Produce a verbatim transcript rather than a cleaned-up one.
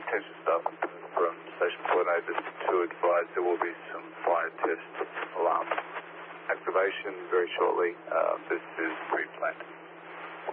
attention staff from station coordinators to advise there will be some fire test alarm activation very shortly. Uh, this is pre-planned.